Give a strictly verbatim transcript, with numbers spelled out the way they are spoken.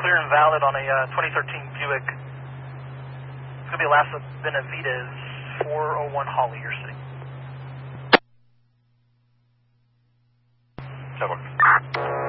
clear and valid on a uh, twenty thirteen Buick. It's going to be Lassa Benavides, four oh one Holly, your city. Seven.